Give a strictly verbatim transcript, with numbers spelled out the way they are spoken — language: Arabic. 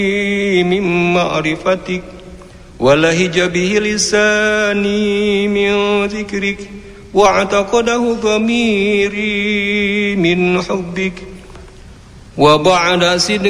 من معرفتك ولهج به لساني من ذكرك واعتقده ضميري من حبك وبعد صدق